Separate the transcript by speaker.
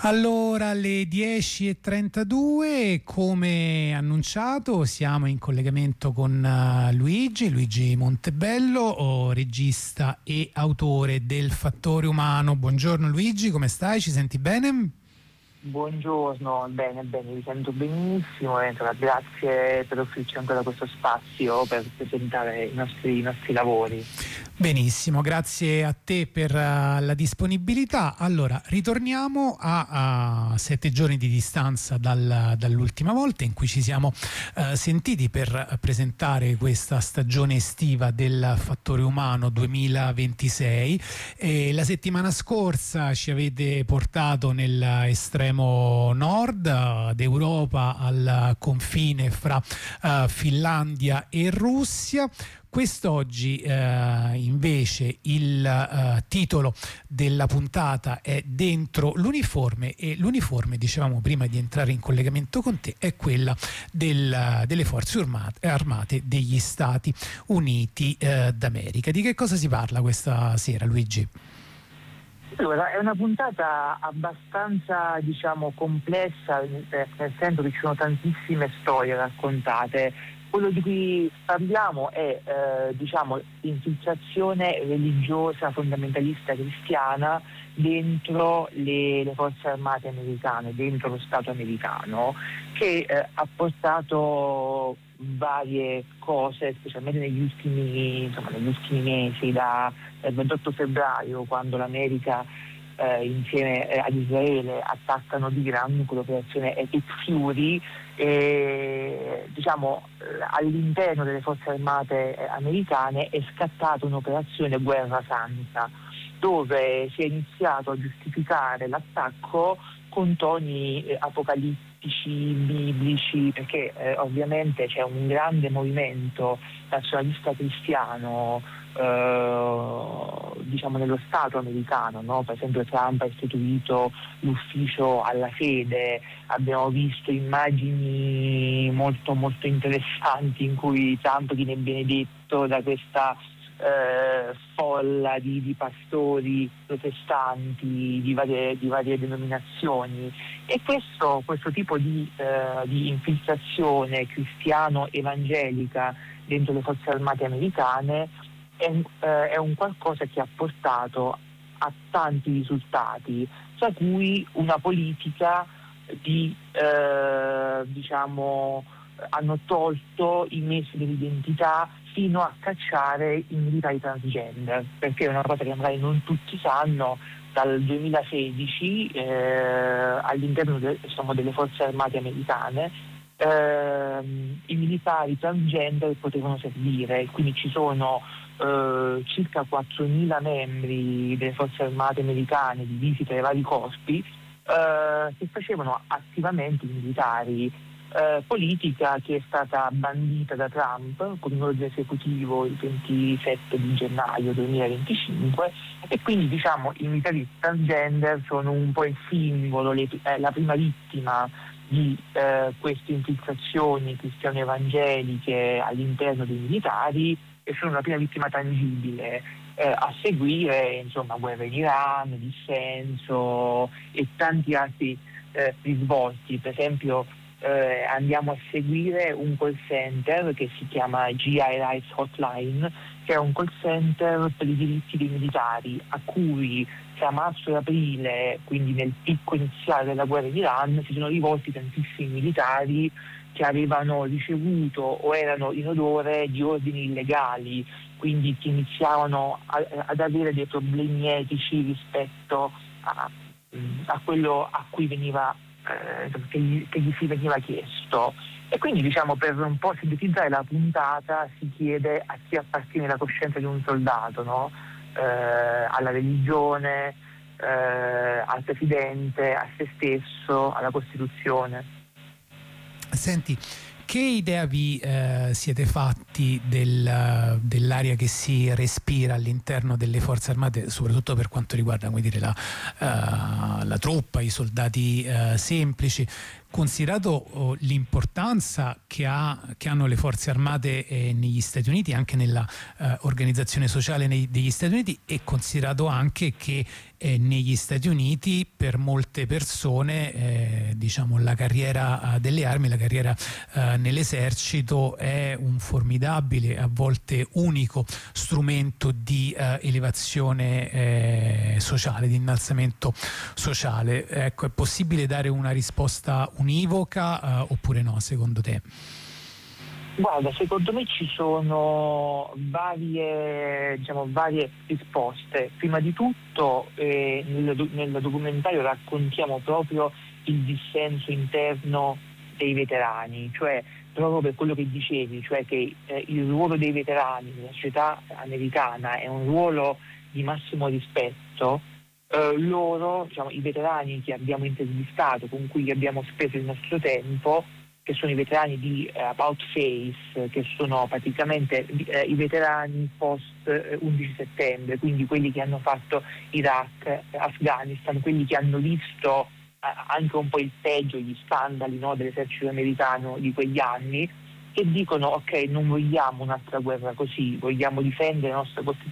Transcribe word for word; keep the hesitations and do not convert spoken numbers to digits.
Speaker 1: Allora, alle dieci e trentadue, come annunciato, siamo in collegamento con uh, Luigi, Luigi Montebello, oh, regista e autore del Fattore Umano. Buongiorno Luigi, come stai? Ci senti bene?
Speaker 2: Buongiorno, bene, bene, vi sento benissimo e grazie per offrirci ancora questo spazio per presentare i nostri, i nostri lavori.
Speaker 1: Benissimo, grazie a te per uh, la disponibilità. Allora, ritorniamo a, a sette giorni di distanza dal, dall'ultima volta in cui ci siamo uh, sentiti per presentare questa stagione estiva del Fattore Umano duemilaventisei. E la settimana scorsa ci avete portato nell'estremo nord uh, d'Europa, al confine fra uh, Finlandia e Russia. Quest'oggi eh, invece il eh, titolo della puntata è Dentro l'uniforme, e l'uniforme, dicevamo prima di entrare in collegamento con te, è quella del, delle forze armate, armate degli Stati Uniti eh, d'America. Di che cosa si parla questa sera, Luigi?
Speaker 2: Allora, è una puntata abbastanza, diciamo, complessa, nel senso che ci sono tantissime storie raccontate. Quello di cui parliamo è, eh, diciamo, l'infiltrazione religiosa fondamentalista cristiana dentro le, le forze armate americane, dentro lo Stato americano, che eh, ha portato varie cose, specialmente negli ultimi, insomma, negli ultimi mesi, da, dal ventotto febbraio, quando l'America eh, insieme eh, ad Israele attaccano l'Iran con l'operazione Epic Fury. E, diciamo, all'interno delle forze armate americane è scattata un'operazione Guerra Santa, dove si è iniziato a giustificare l'attacco con toni eh, apocalittici, biblici, perché eh, ovviamente c'è un grande movimento nazionalista cristiano eh, diciamo nello Stato americano, no? Per esempio Trump ha istituito l'ufficio alla fede, abbiamo visto immagini molto molto interessanti in cui Trump viene benedetto da questa Eh, folla di, di pastori protestanti di varie, di varie denominazioni, e questo, questo tipo di, eh, di infiltrazione cristiano-evangelica dentro le forze armate americane è, eh, è un qualcosa che ha portato a tanti risultati, tra cui una politica di eh, diciamo hanno tolto i mezzi dell'identità fino a cacciare i militari transgender, perché è una cosa che magari non tutti sanno. Dal duemilasedici eh, all'interno de, insomma, delle forze armate americane eh, i militari transgender potevano servire, quindi ci sono eh, circa quattromila membri delle forze armate americane divisi tra i vari corpi eh, che facevano attivamente i militari. Eh, politica che è stata bandita da Trump con un ordine esecutivo il ventisette di gennaio duemilaventicinque, e quindi, diciamo, i militari transgender sono un po' il simbolo, le, eh, la prima vittima di eh, queste infiltrazioni cristiano-evangeliche all'interno dei militari, e sono la prima vittima tangibile. Eh, a seguire, insomma, guerra in Iran, dissenso e tanti altri eh, risvolti. Per esempio Eh, andiamo a seguire un call center che si chiama G I Rights Hotline, che è un call center per i diritti dei militari, a cui tra marzo e aprile, quindi nel picco iniziale della guerra in Iran, si sono rivolti tantissimi militari che avevano ricevuto o erano in odore di ordini illegali, quindi che iniziavano a, ad avere dei problemi etici rispetto a, a quello a cui veniva Eh, che, gli, che gli si veniva chiesto. E quindi, diciamo, per un po' sintetizzare la puntata, si chiede a chi appartiene la coscienza di un soldato, no? Eh, alla religione, eh, al presidente, a se stesso, alla Costituzione.
Speaker 1: Senti, che idea vi eh, siete fatti del, dell'aria che si respira all'interno delle forze armate, soprattutto per quanto riguarda, come dire, la, uh, la truppa, i soldati uh, semplici, considerato oh, l'importanza che, ha, che hanno le forze armate eh, negli Stati Uniti, anche nella uh, organizzazione sociale nei, degli Stati Uniti, e considerato anche che eh, negli Stati Uniti per molte persone eh, diciamo la carriera delle armi, la carriera eh, nell'esercito è un formidabile, a volte unico strumento di eh, elevazione eh, sociale, di innalzamento sociale. Ecco, è possibile dare una risposta univoca eh, oppure no, secondo te?
Speaker 2: Guarda, secondo me ci sono varie, diciamo, varie risposte. Prima di tutto eh, nel, nel documentario raccontiamo proprio il dissenso interno dei veterani, cioè proprio per quello che dicevi, cioè che eh, il ruolo dei veterani nella società americana è un ruolo di massimo rispetto. Eh, loro, diciamo, i veterani che abbiamo intervistato, con cui abbiamo speso il nostro tempo, che sono i veterani di uh, About Face, che sono praticamente uh, i veterani post uh, undici settembre, quindi quelli che hanno fatto Iraq, Afghanistan, quelli che hanno visto uh, anche un po' il peggio, gli scandali, no, dell'esercito americano di quegli anni, che dicono ok, non vogliamo un'altra guerra così, vogliamo difendere la nostra Costituzione